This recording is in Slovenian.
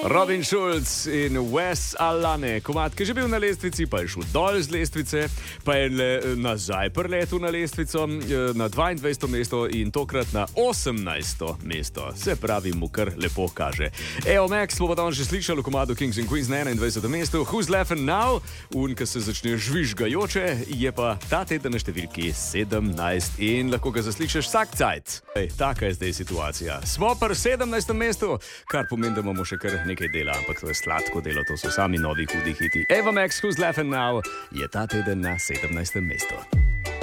Robin Schulz in Wes Alane, komad, ki je že bil na lestvici, pa je šel dol z lestvice, pa je nazaj preletel na lestvico na 22. mesto in tokrat na 18. mesto. Se pravi, mu kar lepo kaže. Evo Max, smo pa danes že slišali v komadu Kings and Queens na 21. mestu. Who's Laughing Now? Ki se začne žvižgajoče, je pa ta teden na številki 17 in lahko ga zaslišiš vsak cajt. Taka je zdaj situacija. Smo pri 17. mestu, kar pomeni, da imamo še kar nekaj dela, ampak to je sladko delo, to so sami novi hudi hiti. Eva Max, Who's Laughing Now, je ta teden na 17. mestu.